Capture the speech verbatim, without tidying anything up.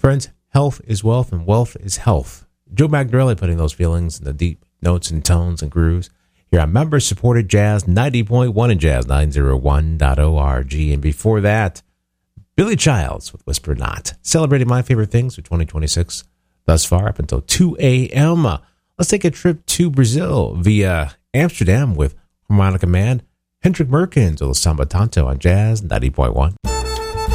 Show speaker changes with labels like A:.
A: Friends, health is wealth and wealth is health. Joe Magnarelli putting those feelings in the deep notes and tones and grooves here on member-supported Jazz ninety point one and Jazz nine oh one dot org. And before that, Billy Childs with Whisper Not, celebrating my favorite things for twenty twenty-six thus far up until two a.m. Let's take a trip to Brazil via Amsterdam with harmonica man Hendrik Merkens with Samba Tanto on Jazz ninety point one.